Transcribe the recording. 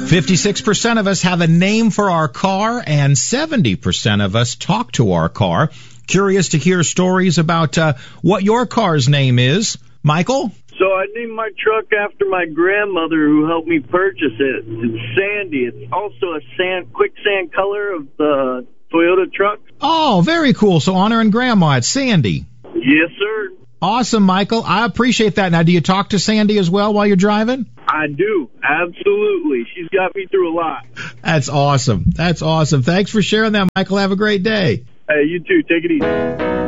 56% of us have a name for our car, and 70% of us talk to our car. Curious to hear stories about what your car's name is. Michael? So I named my truck after my grandmother who helped me purchase it. It's Sandy. It's also a quicksand color of the Toyota truck. Oh, very cool. So honoring Grandma, it's Sandy. Yes, sir. Awesome, Michael. I appreciate that. Now, do you talk to Sandy as well while you're driving? I do. Absolutely. She's got me through a lot. That's awesome. That's awesome. Thanks for sharing that, Michael. Have a great day. Hey, you too. Take it easy.